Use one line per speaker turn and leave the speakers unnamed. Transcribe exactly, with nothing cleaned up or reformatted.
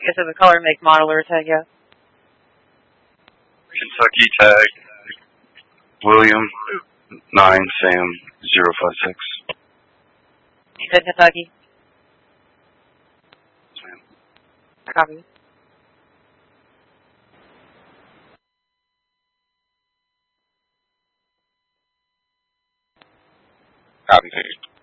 Is it the color, make, model, or tag? Yeah.
Kentucky tag. William nine Sam zero five six.
You said Kentucky.
Sam.
Copy.
Copy.